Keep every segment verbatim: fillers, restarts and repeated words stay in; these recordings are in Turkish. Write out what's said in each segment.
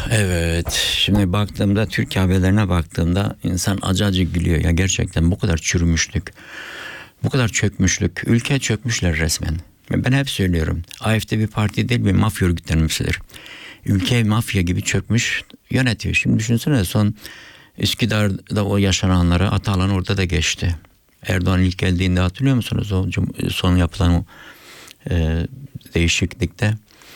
Evet, şimdi baktığımda Türkiye haberlerine baktığımda insan acı acı gülüyor. Ya gerçekten bu kadar çürümüşlük, bu kadar çökmüşlük, ülke çökmüşler resmen. Ben hep söylüyorum, A F D bir parti değil bir mafya örgütlenmesidir. Ülke mafya gibi çökmüş yönetiyor. Şimdi düşünsene son Üsküdar'da o yaşananları Atalan orada da geçti. Erdoğan ilk geldiğinde hatırlıyor musunuz o son yapılan o e, değişiklikte?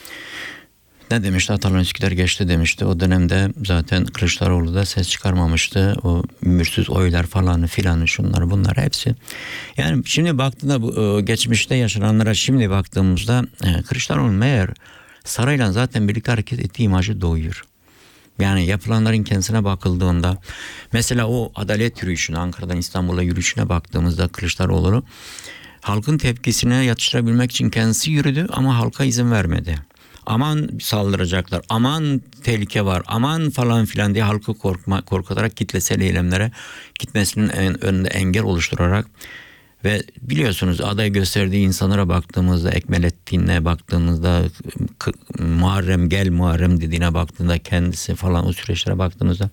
Ne demişti? Atalan Üsküdar geçti demişti. O dönemde zaten Kılıçdaroğlu da ses çıkarmamıştı. O ümürsüz oylar falanı filanı şunlar bunlar hepsi. Yani şimdi baktığında bu geçmişte yaşananlara şimdi baktığımızda Kılıçdaroğlu meğer sarayla zaten birlikte hareket ettiği imajı doğuyor. Yani yapılanların kendisine bakıldığında mesela o adalet yürüyüşüne Ankara'dan İstanbul'a yürüyüşüne baktığımızda Kılıçdaroğlu halkın tepkisine yatıştırabilmek için kendisi yürüdü ama halka izin vermedi. Aman saldıracaklar, aman tehlike var, aman falan filan diye halkı korkma, korkutarak kitlesel eylemlere gitmesinin en, önünde engel oluşturarak ve biliyorsunuz aday gösterdiği insanlara baktığımızda Ekmelettin'e baktığımızda Muharrem gel Muharrem dediğine baktığında kendisi falan o süreçlere baktığımızda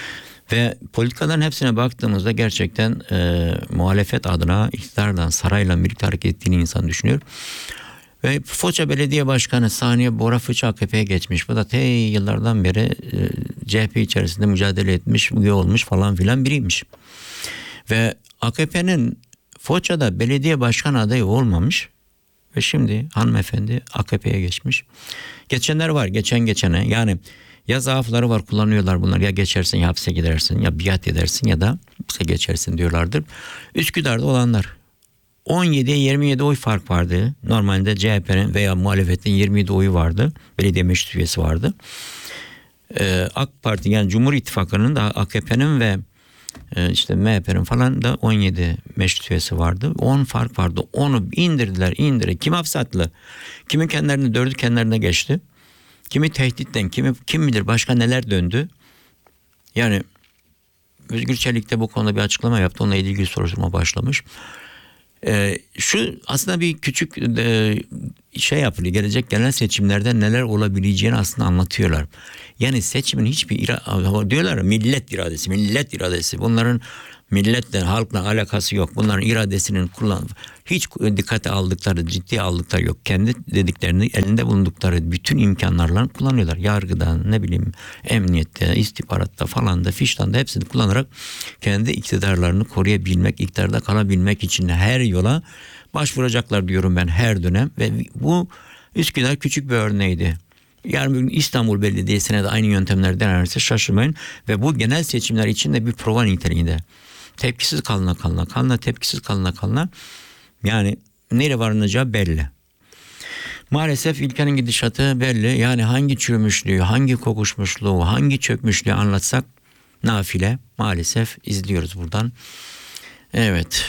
ve politikaların hepsine baktığımızda gerçekten e, muhalefet adına iktidardan sarayla birlikte hareket ettiğini insan düşünüyor. Ve Foça Belediye Başkanı Saniye Bora Fıç A K P'ye geçmiş. Bu da te yıllardan beri e, C H P içerisinde mücadele etmiş, üye olmuş falan filan biriymiş. Ve A K P'nin Foça'da belediye başkan adayı olmamış ve şimdi hanımefendi A K P'ye geçmiş. Geçenler var, geçen geçene yani ya zaafları var kullanıyorlar bunlar ya geçersin ya hapse gidersin ya biat edersin ya da hapse geçersin diyorlardır. Üsküdar'da olanlar. on yediye yirmi yedi oy fark vardı. Normalde C H P'nin veya muhalefetin yirmi yedi oyu vardı. Belediye meclis üyesi vardı. Ee, AK Parti yani Cumhur İttifakı'nın da A K P'nin ve e, işte M H P'nin falan da on yedi meclis üyesi vardı. on fark vardı. Onu indirdiler indirdiler. Kim hapsatlı? Kimi kendilerini dördü kendilerine geçti. Kimi tehditten, kimi kim bilir başka neler döndü. Yani Özgür Çelik de bu konuda bir açıklama yaptı. Onunla ilgili soruşturma başlamış. Ee, şu aslında bir küçük e, şey yapılıyor. Gelecek genel seçimlerde neler olabileceğini aslında anlatıyorlar. Yani seçimin hiçbir ira- diyorlar millet iradesi, millet iradesi. Bunların milletle, halkla alakası yok. Bunların iradesinin kullan hiç dikkate aldıkları, ciddiye aldıkları yok. Kendi dediklerini elinde bulundukları bütün imkanlarla kullanıyorlar. Yargıdan, ne bileyim, emniyette, istihbaratta falan da, fişten de hepsini kullanarak kendi iktidarlarını koruyabilmek, iktidarda kalabilmek için her yola başvuracaklar diyorum ben her dönem. Ve bu Üsküdar küçük bir örneğiydi. Yarın İstanbul Belediyesi'ne de aynı yöntemler denerse şaşırmayın. Ve bu genel seçimler için de bir prova niteliğinde. Tepkisiz kalına kalına kalına tepkisiz kalına kalına yani nereye varınacağı belli. Maalesef ülkenin gidişatı belli. Yani hangi çürümüşlüğü, hangi kokuşmuşluğu, hangi çökmüşlüğü anlatsak nafile maalesef izliyoruz buradan. Evet.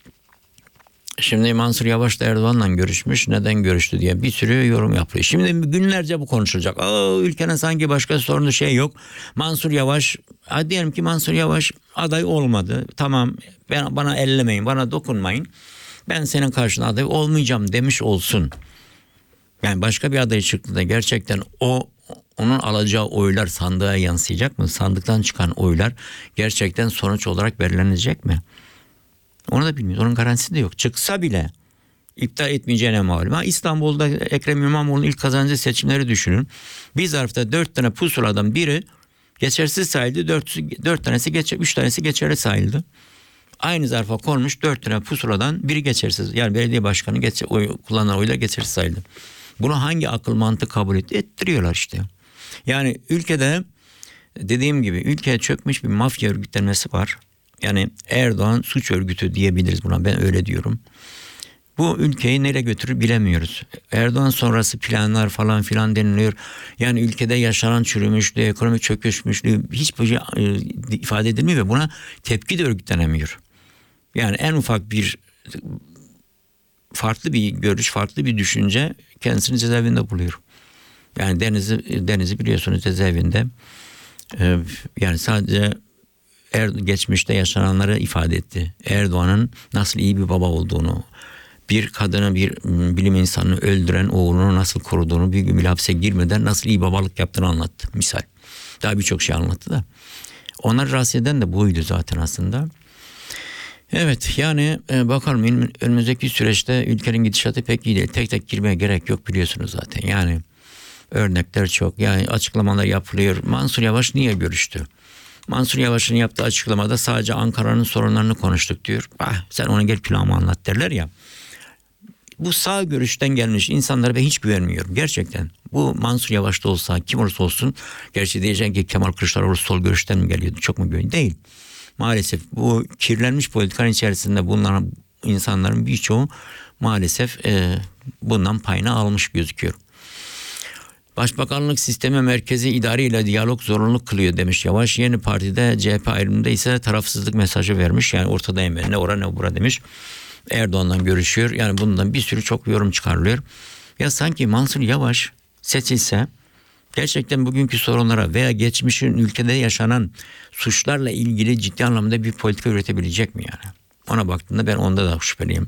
Şimdi Mansur Yavaş da Erdoğan'la görüşmüş. Neden görüştü diye bir sürü yorum yapıyor. Şimdi günlerce bu konuşulacak. Aa, ülkenin sanki başka sorunu şey yok. Mansur Yavaş, hadi diyelim ki Mansur Yavaş aday olmadı. Tamam, ben, bana ellemeyin, bana dokunmayın. Ben senin karşına aday olmayacağım demiş olsun. Yani başka bir aday çıktı da gerçekten o onun alacağı oylar sandığa yansıyacak mı? Sandıktan çıkan oylar gerçekten sonuç olarak belirlenecek mi? Onu da bilmiyoruz. Onun garantisi de yok. Çıksa bile iptal etmeyeceğine malum. Ha, İstanbul'da Ekrem İmamoğlu'nun ilk kazandığı seçimleri düşünün. Bir zarfta dört tane pusuladan biri geçersiz sayıldı. Dört, dört tanesi geçer, üç tanesi geçerli sayıldı. Aynı zarfa konmuş dört tane pusuladan biri geçersiz. Yani belediye başkanı geçer, oy, kullanan oylar geçersiz sayıldı. Bunu hangi akıl mantık kabul etti? Ettiriyorlar işte. Yani ülkede dediğim gibi ülkeye çökmüş bir mafya örgütlenmesi var. Yani Erdoğan suç örgütü diyebiliriz buna, ben öyle diyorum. Bu ülkeyi nereye götürür bilemiyoruz. Erdoğan sonrası planlar falan filan deniliyor. Yani ülkede yaşanan çürümüşlüğü, ekonomik çöküşmüşlüğü hiçbir şey e, ifade edilmiyor ve buna tepki de örgütlenemiyor. Yani en ufak bir farklı bir görüş, farklı bir düşünce kendisini cezaevinde buluyor. Yani Deniz'i, Deniz'i biliyorsunuz cezaevinde. Ee, yani sadece er, geçmişte yaşananları ifade etti. Erdoğan'ın nasıl iyi bir baba olduğunu, bir kadını, bir bilim insanını öldüren oğlunu nasıl koruduğunu, bir gün bile hapse girmeden nasıl iyi babalık yaptığını anlattı misal. Daha birçok şey anlattı da. Onları rahatsız eden de buydu zaten aslında. Evet, yani e, bakalım önümüzdeki süreçte ülkenin gidişatı pek iyi değil. Tek tek girmeye gerek yok, biliyorsunuz zaten. Yani örnekler çok. Yani açıklamalar yapılıyor. Mansur Yavaş niye görüştü? Mansur Yavaş'ın yaptığı açıklamada sadece Ankara'nın sorunlarını konuştuk diyor. Ah, sen ona gel planımı anlat derler ya. Bu sağ görüşten gelmiş insanlara ben hiç güvenmiyorum gerçekten. Bu Mansur Yavaş'ta olsa, kim olursa olsun, gerçi diyeceğim ki Kemal Kılıçdaroğlu sol görüşten mi geliyordu, çok mu güven? Değil. Maalesef bu kirlenmiş politikanın içerisinde bulunan insanların birçoğu maalesef e, bundan payını almış gözüküyor. Başbakanlık sistemi merkezi idare ile diyalog zorunlu kılıyor demiş Yavaş. Yeni partide C H P ayrımında ise tarafsızlık mesajı vermiş. Yani ortadayım ben, ne ora ne bura demiş. Erdoğan'la görüşüyor. Yani bundan bir sürü çok yorum çıkarılıyor. Ya sanki Mansur Yavaş seçilse gerçekten bugünkü sorunlara veya geçmişin ülkede yaşanan suçlarla ilgili ciddi anlamda bir politika üretebilecek mi yani? Ona baktığımda ben onda da şüpheliyim.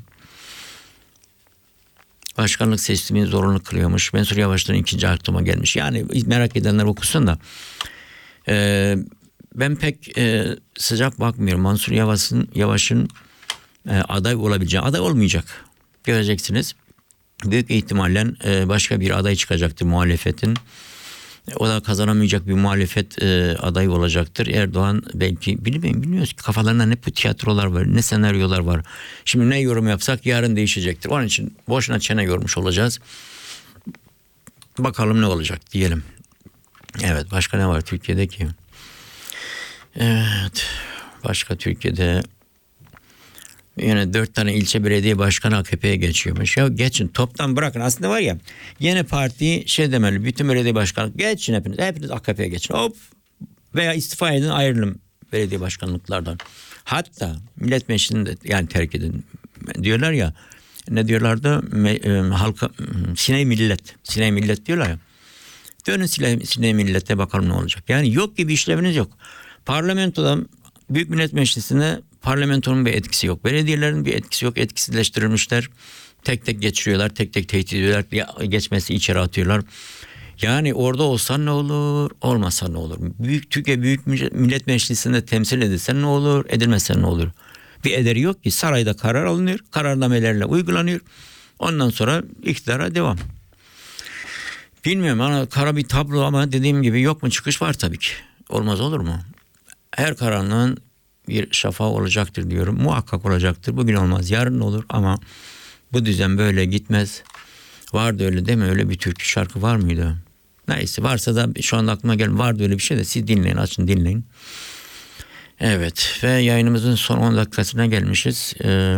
Başkanlık seçimini zorunlu kılıyormuş. Mansur Yavaş'tan ikinci aklıma gelmiş. Yani merak edenler okusun da. Ee, ben pek e, sıcak bakmıyorum. Mansur Yavaş'ın Yavaş'ın e, aday olabileceği, aday olmayacak. Göreceksiniz. Büyük ihtimalle e, başka bir aday çıkacaktır muhalefetin. O da kazanamayacak bir muhalefet e, adayı olacaktır. Erdoğan belki, bilmiyorum, bilmiyoruz ki kafalarında ne bu tiyatrolar var, ne senaryolar var. Şimdi ne yorum yapsak yarın değişecektir. Onun için boşuna çene yormuş olacağız. Bakalım ne olacak diyelim. Evet, başka ne var Türkiye'deki? Evet, başka Türkiye'de yine dört tane ilçe belediye başkanı A K P'ye geçiyormuş. Ya geçin, toptan bırakın. Aslında var ya, yeni parti şey demeli, bütün belediye başkanı geçin hepiniz. Hepiniz A K P'ye geçin. Hop, veya istifa edin, ayrılın belediye başkanlıklardan. Hatta millet meclisini yani terk edin. Diyorlar ya, ne diyorlardı? Me, e, halka Sine millet. Sine millet diyorlar ya. Dönün Sine, Sine millete, bakalım ne olacak. Yani yok gibi işleviniz yok. Parlamentoda, Büyük Millet Meclisi'ne parlamentonun bir etkisi yok. Belediyelerin bir etkisi yok. Etkisizleştirilmişler. Tek tek geçiriyorlar. Tek tek tehdit ediyorlar. Geçmesi içeri atıyorlar. Yani orada olsan ne olur? Olmasa ne olur? Büyük Türkiye Büyük Millet Meclisi'nde temsil edilsen ne olur? Edilmesen ne olur? Bir ederi yok ki. Sarayda karar alınıyor. Kararnamelerle uygulanıyor. Ondan sonra iktidara devam. Bilmiyorum, ama kara bir tablo, ama dediğim gibi yok mu çıkış, var tabii ki. Olmaz olur mu? Her karanlığın bir şafağı olacaktır diyorum. Muhakkak olacaktır. Bugün olmaz, yarın olur, ama bu düzen böyle gitmez. Vardı öyle, değil mi? Öyle bir türkü şarkı var mıydı? Neyse, varsa da şu anda aklıma gel, vardı öyle bir şey de siz dinleyin, açın dinleyin. Evet, ve yayınımızın son on dakikasına gelmişiz. Ee,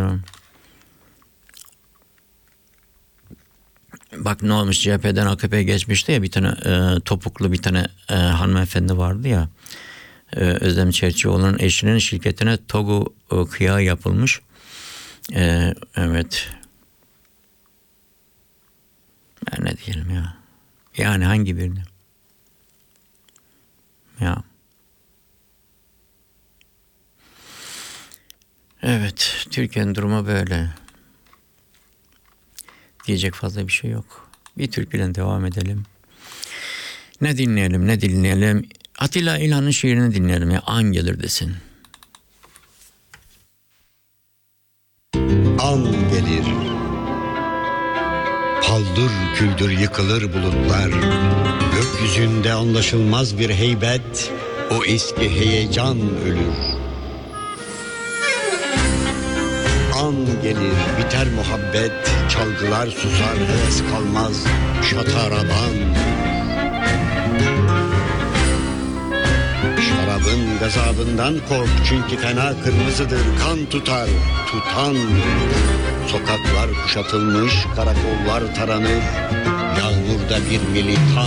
bak ne olmuş, C H P'den A K P'ye geçmişti ya, bir tane e, topuklu bir tane e, hanımefendi vardı ya. Özlem Çerçioğlu'nun eşinin şirketine TOG'u kıyağı yapılmış. Ee, evet. Ben ne diyelim ya. Yani hangi birini? Ya. Evet. Türkiye'nin durumu böyle. Diyecek fazla bir şey yok. Bir türküyle devam edelim. Ne dinleyelim, ne dinleyelim? Atilla İlhan'ın şiirini dinleyelim ya. An gelir desin. An gelir. Paldır küldür yıkılır bulutlar. Gökyüzünde anlaşılmaz bir heybet. O eski heyecan ölür. An gelir, biter muhabbet. Çalgılar susar, heves kalmaz. Şataraban. Şarabın gazabından kork, çünkü fena kırmızıdır, kan tutar, tutan. Sokaklar kuşatılmış, karakollar taranır, yağmurda bir militan.